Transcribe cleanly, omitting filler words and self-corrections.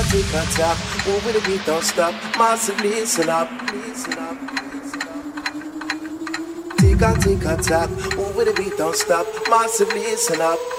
tick-a-tock, move with the beat, don't stop. Massive, listen up. Tick-a-tock, move with the beat, don't stop. Massive, listen up.